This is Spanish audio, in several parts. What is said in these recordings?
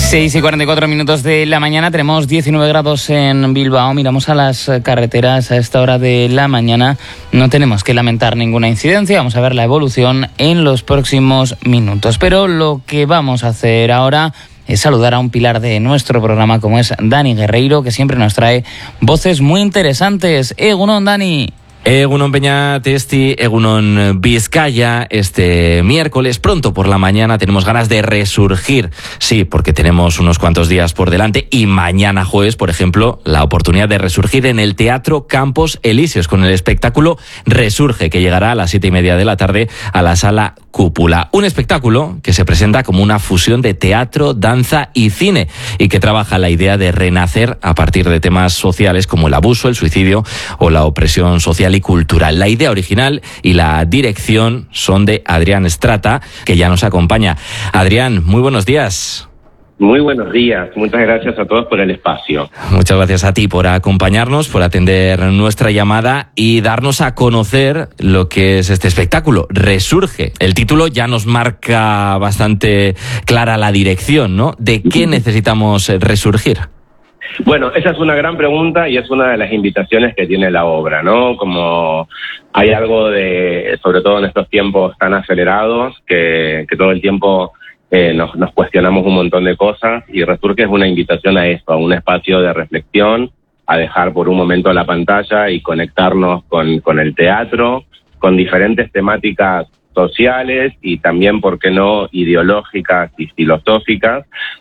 6:44 de la mañana, tenemos 19 grados en Bilbao. Miramos a las carreteras a esta hora de la mañana. No tenemos que lamentar ninguna incidencia. Vamos a ver la evolución en los próximos minutos. Pero lo que vamos a hacer ahora es saludar a un pilar de nuestro programa, como es Dani Guerreiro, que siempre nos trae voces muy interesantes. Egunon, Dani. Egunon Peñatesti, Egunon Vizcaya. Este miércoles, pronto por la mañana, tenemos ganas de resurgir. Sí, porque tenemos unos cuantos días por delante y mañana jueves, por ejemplo, la oportunidad de resurgir en el Teatro Campos Elíseos con el espectáculo Resurge, que llegará a las 7:30 de la tarde a la Sala Cúpula. Un espectáculo que se presenta como una fusión de teatro, danza y cine y que trabaja la idea de renacer a partir de temas sociales como el abuso, el suicidio o la opresión social y cultural. La idea original y la dirección son de Adrián Estrata, que ya nos acompaña. Adrián, muy buenos días. Muy buenos días, muchas gracias a todos por el espacio. Muchas gracias a ti por acompañarnos, por atender nuestra llamada y darnos a conocer lo que es este espectáculo, Resurge. El título ya nos marca bastante clara la dirección, ¿no? ¿De qué necesitamos resurgir? Bueno, esa es una gran pregunta y es una de las invitaciones que tiene la obra, ¿no? Como hay algo de, sobre todo en estos tiempos tan acelerados, que todo el tiempo nos cuestionamos un montón de cosas, y Resurge es una invitación a esto, a un espacio de reflexión, a dejar por un momento la pantalla y conectarnos con el teatro, con diferentes temáticas sociales y también, ¿por qué no?, ideológicas y filosóficas,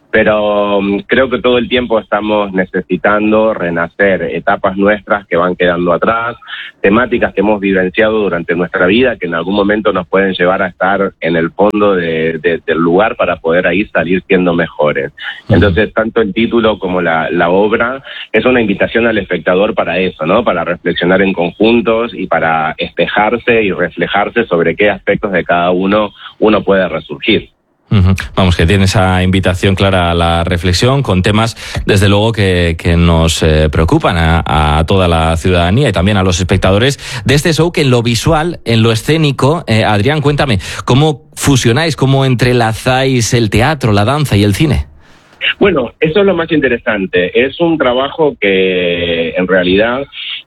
pero creo que todo el tiempo estamos necesitando renacer etapas nuestras que van quedando atrás, temáticas que hemos vivenciado durante nuestra vida que en algún momento nos pueden llevar a estar en el fondo del lugar para poder ahí salir siendo mejores. Entonces, tanto el título como la obra es una invitación al espectador para eso, ¿no? Para reflexionar en conjuntos y para espejarse y reflejarse sobre qué aspectos de cada uno puede resurgir. Vamos, que tiene esa invitación clara a la reflexión con temas, desde luego, que nos preocupan a toda la ciudadanía y también a los espectadores de este show, que en lo visual, en lo escénico, Adrián, cuéntame, ¿cómo fusionáis, cómo entrelazáis el teatro, la danza y el cine? Bueno, eso es lo más interesante. Es un trabajo que en realidad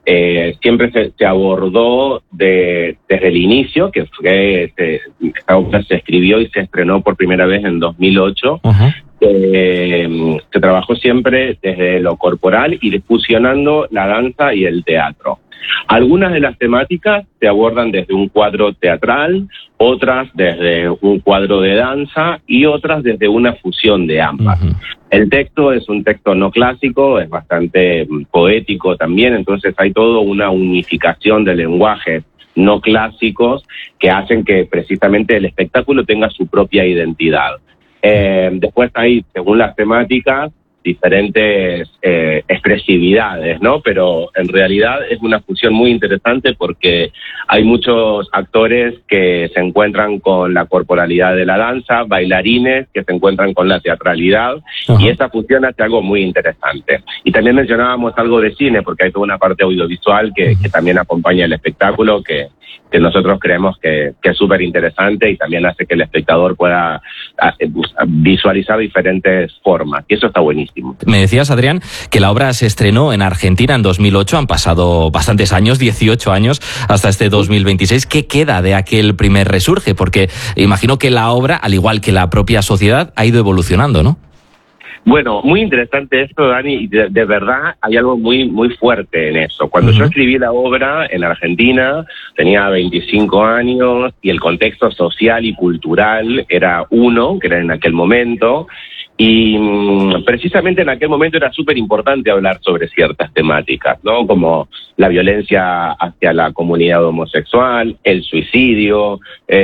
siempre se abordó desde el inicio, que fue esta obra se escribió y se estrenó por primera vez en 2008. Se trabajó siempre desde lo corporal y fusionando la danza y el teatro. Algunas de las temáticas se abordan desde un cuadro teatral, otras desde un cuadro de danza y otras desde una fusión de ambas. El texto es un texto no clásico, es bastante poético también, entonces hay toda una unificación de lenguajes no clásicos que hacen que precisamente el espectáculo tenga su propia identidad. Después hay, según las temáticas, diferentes expresividades, ¿no? Pero en realidad es una fusión muy interesante porque hay muchos actores que se encuentran con la corporalidad de la danza, bailarines que se encuentran con la teatralidad, y esa fusión hace algo muy interesante. Y también mencionábamos algo de cine, porque hay toda una parte audiovisual que también acompaña el espectáculo, que nosotros creemos que es súper interesante y también hace que el espectador pueda visualizar diferentes formas, y eso está buenísimo. Me decías, Adrián, que la obra se estrenó en Argentina en 2008, han pasado bastantes años, 18 años, hasta este 2026. ¿Qué queda de aquel primer Resurge? Porque imagino que la obra, al igual que la propia sociedad, ha ido evolucionando, ¿no? Bueno, muy interesante esto, Dani, y de verdad hay algo muy muy fuerte en eso. Cuando yo escribí la obra en Argentina, tenía 25 años y el contexto social y cultural era uno, que era en aquel momento, y precisamente en aquel momento era súper importante hablar sobre ciertas temáticas, ¿no? Como la violencia hacia la comunidad homosexual, el suicidio,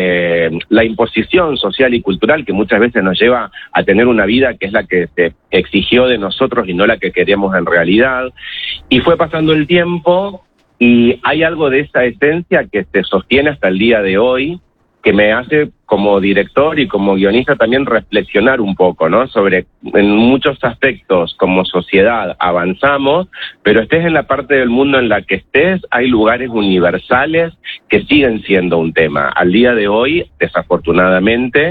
la imposición social y cultural que muchas veces nos lleva a tener una vida que es la que se exigió de nosotros y no la que queremos en realidad. Y fue pasando el tiempo y hay algo de esa esencia que se sostiene hasta el día de hoy, que me hace como director y como guionista también reflexionar un poco, ¿no? Sobre, en muchos aspectos como sociedad avanzamos, pero estés en la parte del mundo en la que estés, hay lugares universales que siguen siendo un tema. Al día de hoy, desafortunadamente,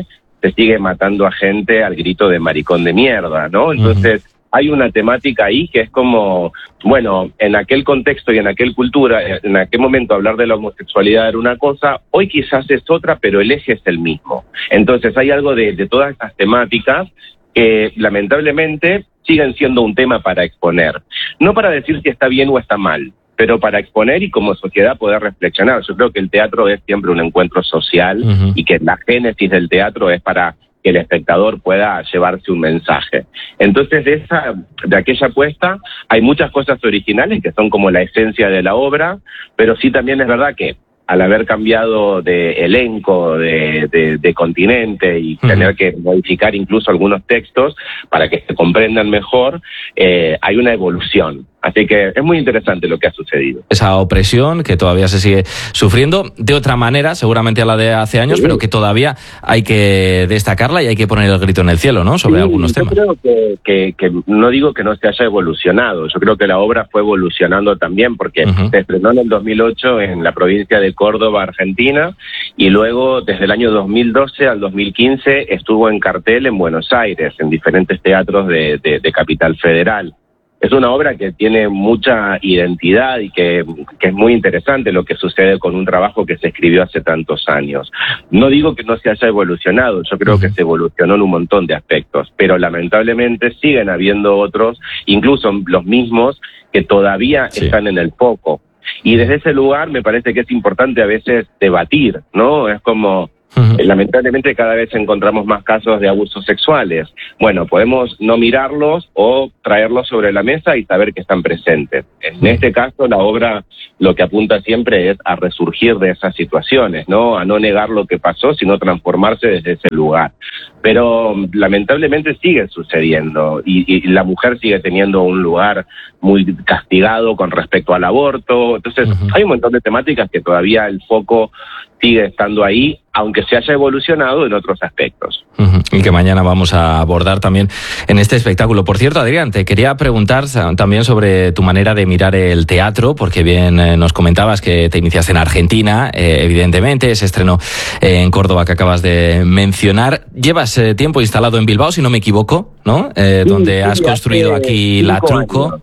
se sigue matando a gente al grito de maricón de mierda, ¿no? Entonces, hay una temática ahí que es como, bueno, en aquel contexto y en aquel cultura, en aquel momento hablar de la homosexualidad era una cosa, hoy quizás es otra, pero el eje es el mismo. Entonces hay algo de todas estas temáticas que lamentablemente siguen siendo un tema para exponer. No para decir si está bien o está mal, pero para exponer y como sociedad poder reflexionar. Yo creo que el teatro es siempre un encuentro social y que la génesis del teatro es para que el espectador pueda llevarse un mensaje. Entonces, de aquella apuesta hay muchas cosas originales que son como la esencia de la obra, pero sí también es verdad que al haber cambiado de elenco, de continente y tener que modificar incluso algunos textos para que se comprendan mejor, hay una evolución. Así que es muy interesante lo que ha sucedido. Esa opresión que todavía se sigue sufriendo de otra manera, seguramente a la de hace años, pero que todavía hay que destacarla y hay que poner el grito en el cielo, ¿no? Sobre algunos temas. Yo creo que no digo que no se haya evolucionado. Yo creo que la obra fue evolucionando también porque se estrenó en el 2008 en la provincia de Córdoba, Argentina, y luego desde el año 2012 al 2015 estuvo en cartel en Buenos Aires, en diferentes teatros de Capital Federal. Es una obra que tiene mucha identidad y que es muy interesante lo que sucede con un trabajo que se escribió hace tantos años. No digo que no se haya evolucionado, yo creo que se evolucionó en un montón de aspectos, pero lamentablemente siguen habiendo otros, incluso los mismos, que todavía están en el foco. Y desde ese lugar me parece que es importante a veces debatir, ¿no? Es como... Lamentablemente cada vez encontramos más casos de abusos sexuales. Bueno, podemos no mirarlos o traerlos sobre la mesa y saber que están presentes. En este caso, la obra lo que apunta siempre es a resurgir de esas situaciones, ¿no? A no negar lo que pasó, sino transformarse desde ese lugar. Pero lamentablemente sigue sucediendo y la mujer sigue teniendo un lugar muy castigado con respecto al aborto. Entonces, hay un montón de temáticas que todavía el foco sigue estando ahí, aunque se haya evolucionado en otros aspectos. Y que mañana vamos a abordar también en este espectáculo. Por cierto, Adrián, te quería preguntar también sobre tu manera de mirar el teatro, porque bien nos comentabas que te iniciaste en Argentina, evidentemente, ese estreno en Córdoba que acabas de mencionar. Llevas tiempo instalado en Bilbao, si no me equivoco, ¿no? Donde has construido aquí La Truco.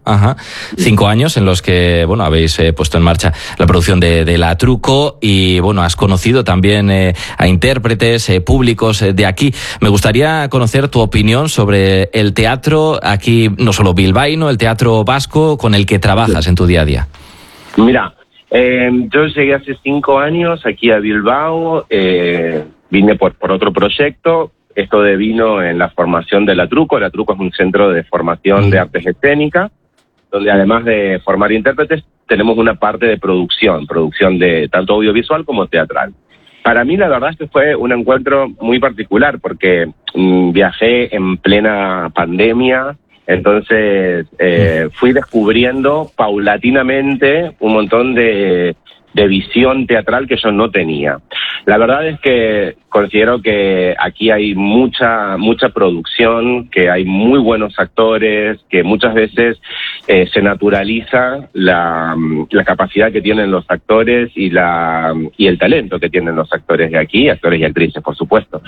5 años en los que, bueno, habéis puesto en marcha la producción de La Truco y, bueno, has conocido también a intérpretes públicos de aquí. Me gustaría conocer tu opinión sobre el teatro aquí, no solo bilbaíno, el teatro vasco con el que trabajas en tu día a día. Mira, yo llegué hace 5 años aquí a Bilbao, vine por otro proyecto. Esto devino en la formación de La Truco. La Truco es un centro de formación de artes escénicas, donde además de formar intérpretes, tenemos una parte de producción de tanto audiovisual como teatral. Para mí la verdad es que fue un encuentro muy particular porque viajé en plena pandemia, entonces fui descubriendo paulatinamente un montón de visión teatral que yo no tenía. La verdad es que considero que aquí hay mucha producción, que hay muy buenos actores, que muchas veces se naturaliza la capacidad que tienen los actores y el talento que tienen los actores de aquí, actores y actrices, por supuesto.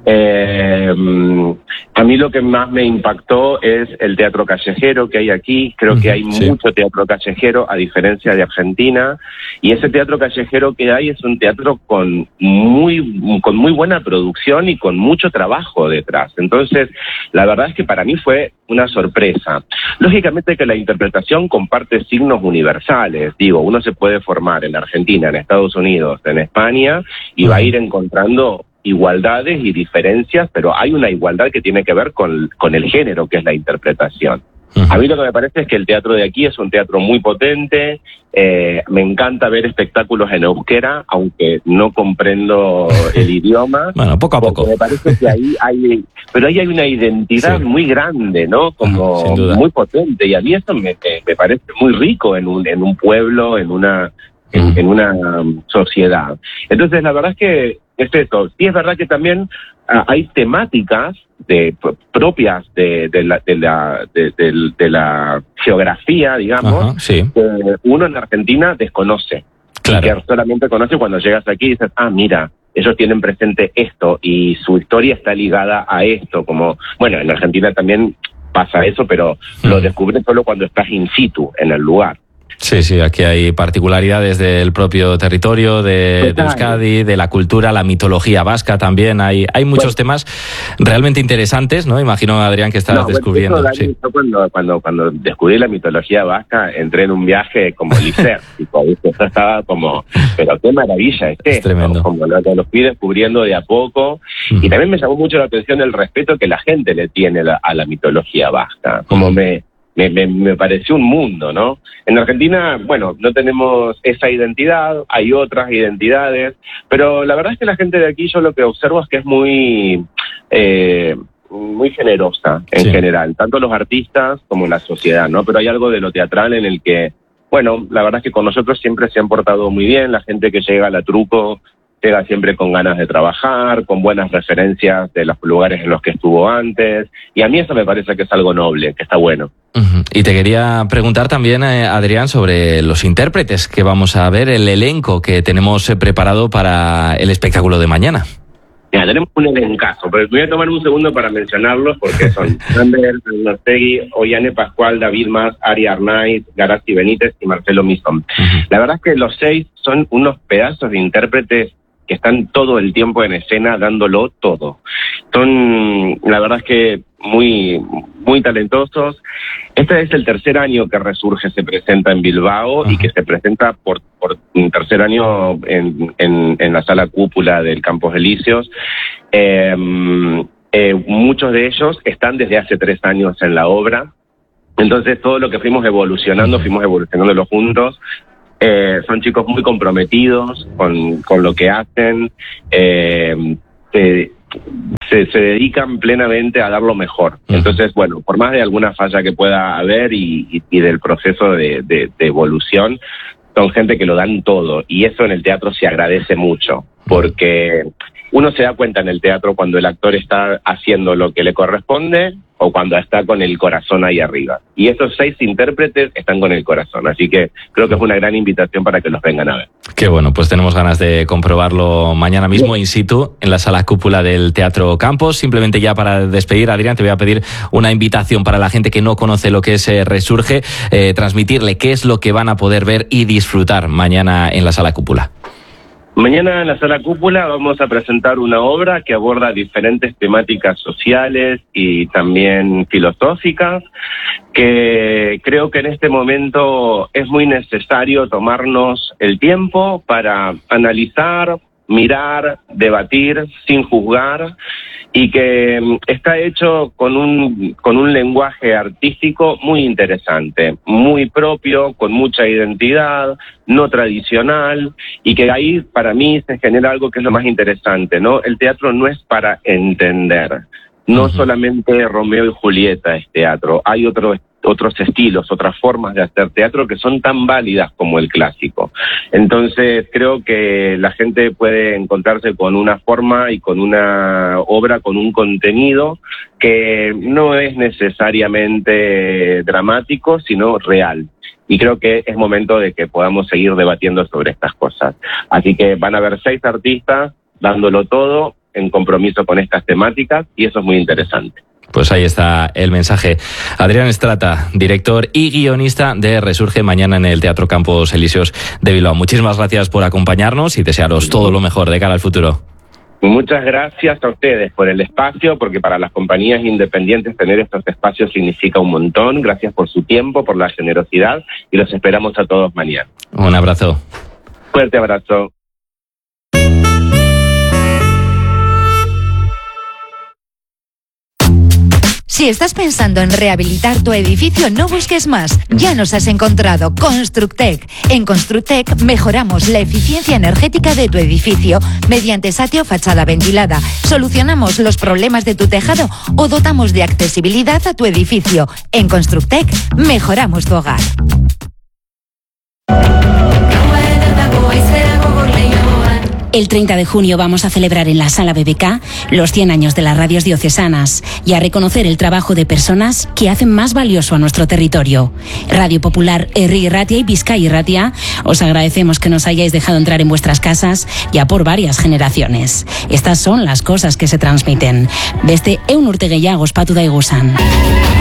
A mí lo que más me impactó es el teatro callejero que hay aquí. Creo que hay mucho teatro callejero, a diferencia de Argentina, y ese teatro callejero que hay es un teatro con muy buena producción y con mucho trabajo detrás. Entonces, la verdad es que para mí fue una sorpresa. Lógicamente que la interpretación comparte signos universales. Digo, uno se puede formar en Argentina, en Estados Unidos, en España, y va a ir encontrando igualdades y diferencias, pero hay una igualdad que tiene que ver con el género, que es la interpretación. A mí lo que me parece es que el teatro de aquí es un teatro muy potente. Me encanta ver espectáculos en euskera, aunque no comprendo el idioma. Bueno, poco a poco. Me parece que ahí hay una identidad muy grande, ¿no? Como muy potente. Y a mí eso me parece muy rico en un pueblo, en una sociedad. Entonces, la verdad es que es eso. Sí, es verdad que también hay temáticas propias de la geografía, digamos, que uno en Argentina desconoce. Claro. Y que solamente conoce cuando llegas aquí y dices, mira, ellos tienen presente esto y su historia está ligada a esto, como, bueno, en Argentina también pasa eso, pero lo descubres solo cuando estás in situ, en el lugar. Sí, aquí hay particularidades del propio territorio, de Euskadi, de la cultura, la mitología vasca también. Hay muchos temas realmente interesantes, ¿no? Imagino, Adrián, que estabas descubriendo. Eso, Dani, yo cuando descubrí la mitología vasca, entré en un viaje como lisérgico, ¿viste? Yo estaba como, pero qué maravilla es esto, tremendo. Como lo fui descubriendo de a poco. Y también me llamó mucho la atención el respeto que la gente le tiene a la mitología vasca, como me pareció un mundo, ¿no? En Argentina, bueno, no tenemos esa identidad, hay otras identidades, pero la verdad es que la gente de aquí, yo lo que observo es que es muy generosa en general, tanto los artistas como la sociedad, ¿no? Pero hay algo de lo teatral en el que, bueno, la verdad es que con nosotros siempre se han portado muy bien, la gente que llega a la Truco llega siempre con ganas de trabajar, con buenas referencias de los lugares en los que estuvo antes, y a mí eso me parece que es algo noble, que está bueno. Y te quería preguntar también, Adrián, sobre los intérpretes que vamos a ver, el elenco que tenemos preparado para el espectáculo de mañana. Ya, tenemos un elencazo, pero voy a tomar un segundo para mencionarlos porque son Ander Nostegui, Ollane Pascual, David Mas, Ari Arnaiz, Garazzi Benítez y Marcelo Misón. La verdad es que los 6 son unos pedazos de intérpretes que están todo el tiempo en escena dándolo todo. Son, la verdad es que muy talentosos. Este es el tercer año que Resurge se presenta en Bilbao y que se presenta por un tercer año en la sala cúpula del Campos Elíseos. Muchos de ellos están desde hace 3 años en la obra. Entonces todo lo que fuimos evolucionándolo juntos. Son chicos muy comprometidos con lo que hacen, se dedican plenamente a dar lo mejor. Entonces, bueno, por más de alguna falla que pueda haber y del proceso de evolución, son gente que lo dan todo, y eso en el teatro se agradece mucho, porque uno se da cuenta en el teatro cuando el actor está haciendo lo que le corresponde o cuando está con el corazón ahí arriba. Y estos 6 intérpretes están con el corazón, así que creo que es una gran invitación para que los vengan a ver. Qué bueno, pues tenemos ganas de comprobarlo mañana mismo in situ en la sala cúpula del Teatro Campos. Simplemente ya para despedir, Adrián, te voy a pedir una invitación para la gente que no conoce lo que es Resurge, transmitirle qué es lo que van a poder ver y disfrutar mañana en la sala cúpula. Mañana en la sala cúpula vamos a presentar una obra que aborda diferentes temáticas sociales y también filosóficas, que creo que en este momento es muy necesario tomarnos el tiempo para analizar, mirar, debatir sin juzgar, y que está hecho con un lenguaje artístico muy interesante, muy propio, con mucha identidad, no tradicional, y que ahí para mí se genera algo que es lo más interesante, ¿no? El teatro no es para entender, no solamente Romeo y Julieta es teatro, hay otros estilos, otras formas de hacer teatro que son tan válidas como el clásico. Entonces creo que la gente puede encontrarse con una forma y con una obra, con un contenido que no es necesariamente dramático, sino real. Y creo que es momento de que podamos seguir debatiendo sobre estas cosas. Así que van a haber 6 artistas dándolo todo en compromiso con estas temáticas, y eso es muy interesante. Pues ahí está el mensaje. Adrián Estrata, director y guionista de Resurge, mañana en el Teatro Campos Elíseos de Bilbao. Muchísimas gracias por acompañarnos y desearos todo lo mejor de cara al futuro. Muchas gracias a ustedes por el espacio, porque para las compañías independientes tener estos espacios significa un montón. Gracias por su tiempo, por la generosidad, y los esperamos a todos mañana. Un abrazo. Fuerte abrazo. Si estás pensando en rehabilitar tu edificio, no busques más. Ya nos has encontrado. Constructec. En Constructec mejoramos la eficiencia energética de tu edificio mediante satio fachada ventilada. Solucionamos los problemas de tu tejado o dotamos de accesibilidad a tu edificio. En Constructec mejoramos tu hogar. El 30 de junio vamos a celebrar en la Sala BBK los 100 años de las radios diocesanas y a reconocer el trabajo de personas que hacen más valioso a nuestro territorio. Radio Popular, Herri Irratia y Bizkaia Irratia, os agradecemos que nos hayáis dejado entrar en vuestras casas ya por varias generaciones. Estas son las cosas que se transmiten. Beste 100 urte gehiago ospatu daiguzan.